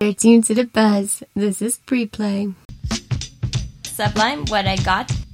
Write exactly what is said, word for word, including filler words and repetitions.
You're tuned to the buzz. This is Pre-Play. Sublime, What I Got